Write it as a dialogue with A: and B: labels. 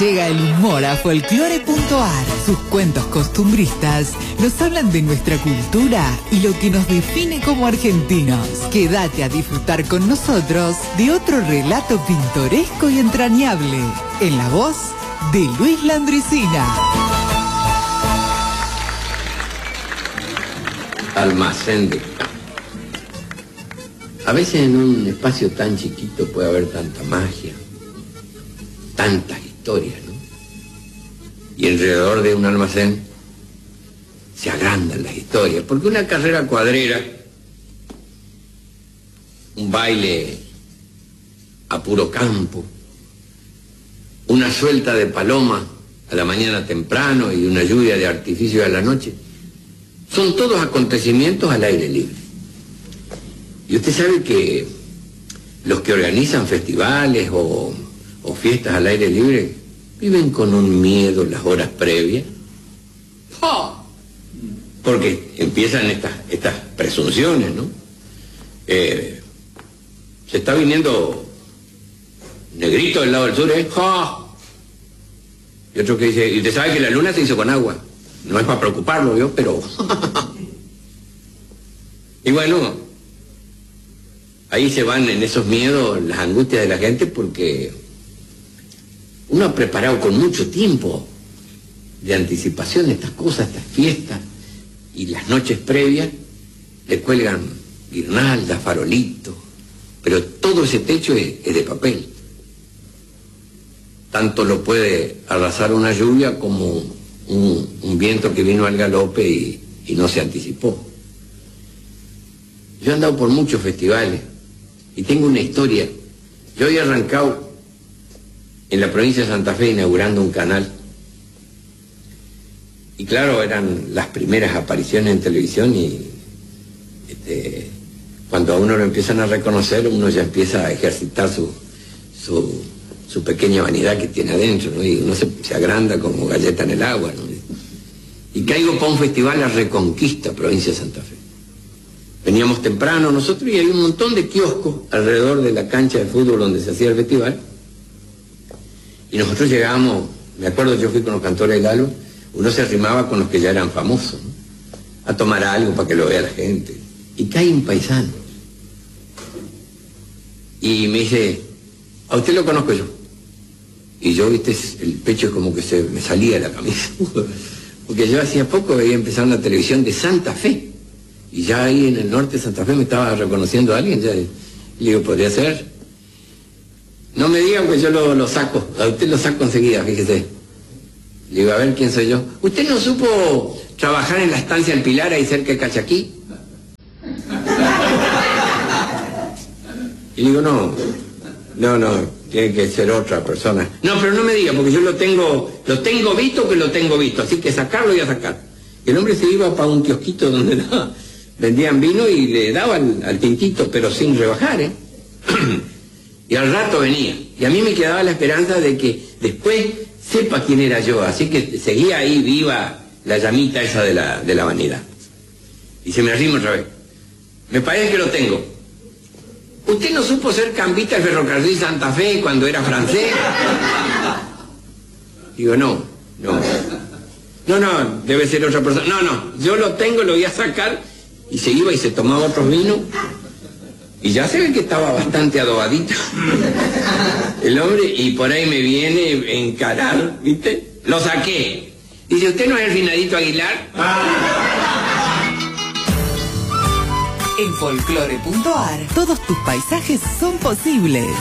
A: Llega el humor a folclore.ar. Sus cuentos costumbristas nos hablan de nuestra cultura y lo que nos define como argentinos. Quédate a disfrutar con nosotros de otro relato pintoresco y entrañable, en la voz de Luis Landricina.
B: Almacén de campo. A veces en un espacio tan chiquito puede haber tanta magia, tantas historias, ¿no? Y alrededor de un almacén se agrandan las historias, porque una carrera cuadrera, un baile a puro campo, una suelta de paloma a la mañana temprano y una lluvia de artificio a la noche, son todos acontecimientos al aire libre. Y usted sabe que los que organizan festivales o fiestas al aire libre viven con un miedo las horas previas. ¡Oh! Porque empiezan estas presunciones, ¿no? Se está viniendo negrito del lado del sur, ¿eh? ¡Oh! Y otro que dice, y usted sabe que la luna se hizo con agua. No es para preocuparlo, ¿vio? Pero... Y bueno, ahí se van en esos miedos las angustias de la gente, porque uno ha preparado con mucho tiempo de anticipación estas cosas, estas fiestas, y las noches previas le cuelgan guirnaldas, farolitos, pero todo ese techo es de papel. Tanto lo puede arrasar una lluvia como un viento que vino al galope y no se anticipó. Yo he andado por muchos festivales y tengo una historia. Yo había arrancado en la provincia de Santa Fe inaugurando un canal. Y claro, eran las primeras apariciones en televisión y cuando a uno lo empiezan a reconocer, uno ya empieza a ejercitar su pequeña vanidad que tiene adentro, ¿no? Y uno se agranda como galleta en el agua, ¿no? Y caigo para un festival, La Reconquista, provincia de Santa Fe. Veníamos temprano nosotros y había un montón de kioscos alrededor de la cancha de fútbol donde se hacía el festival. Y nosotros llegábamos, me acuerdo, yo fui con los cantores de Galo, uno se arrimaba con los que ya eran famosos, ¿no? A tomar algo para que lo vea la gente. Y cae un paisano. Y me dice, a usted lo conozco yo. Y yo, viste, el pecho como que se me salía de la camisa. Porque yo hacía poco había empezado en la televisión de Santa Fe. Y ya ahí en el norte de Santa Fe me estaba reconociendo a alguien. Ya, y le digo, ¿podría ser? No me digan que yo lo saco. A usted lo saco enseguida, fíjese. Le digo, a ver, ¿quién soy yo? ¿Usted no supo trabajar en la estancia El Pilar ahí cerca de Cachaquí? Y le digo, no, tiene que ser otra persona. No, pero no me diga, porque yo lo tengo visto que lo tengo visto, así que sacarlo y a sacar. El hombre se iba para un kiosquito donde vendían vino y le daban al tintito, pero sin rebajar, ¿eh? Y al rato venía. Y a mí me quedaba la esperanza de que después sepa quién era yo, así que seguía ahí viva la llamita esa de la vanidad. Y se me arrima otra vez. Me parece que lo tengo. ¿Usted no supo ser cambista del ferrocarril Santa Fe cuando era francés? Digo, no, debe ser otra persona. No, yo lo tengo, lo voy a sacar. Y se iba y se tomaba otros vinos. Y ya se ve que estaba bastante adobadito el hombre, y por ahí me viene a encarar, ¿viste? Lo saqué. Dice, ¿usted no es el finadito Aguilar?
A: En folclore.ar, todos tus paisajes son posibles.